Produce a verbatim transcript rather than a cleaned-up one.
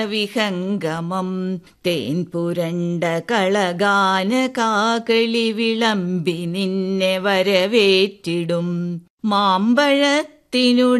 വിഹംഗമം തേൻ പുരണ്ട കളഗാന കാകളി വിളമ്പി നിന്നെ വരവേറ്റിടും മാമ്പഴത്തിനു